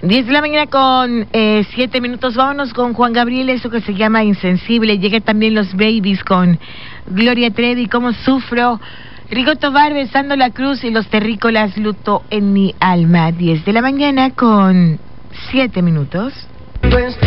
10 de la mañana con 7 minutos. Vámonos con Juan Gabriel, eso que se llama Insensible. Llega también Los Babies con Gloria Trevi, Cómo Sufro. Rigo Tobar, Besando la Cruz, y Los Terrícolas, Luto en mi alma. 10 de la mañana con 7 minutos.